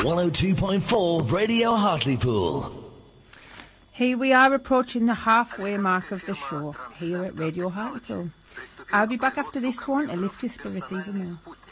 102.4 Radio Hartlepool. Here we are approaching the halfway mark of the show here at Radio Hartlepool. I'll be back after this one to lift your spirits even more.